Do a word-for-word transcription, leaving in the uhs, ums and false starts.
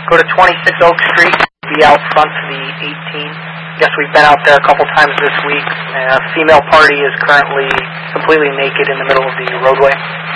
Go to twenty-six Oak Street, be out front for the eighteenth. Guess we've been out there a couple times this week. A female party is currently completely naked in the middle of the roadway.